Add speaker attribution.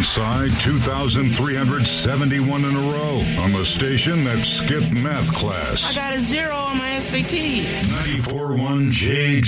Speaker 1: inside 2,371 in a row on the station that skipped math class.
Speaker 2: I got a 0 on my SATs.
Speaker 1: 94.1 JJ.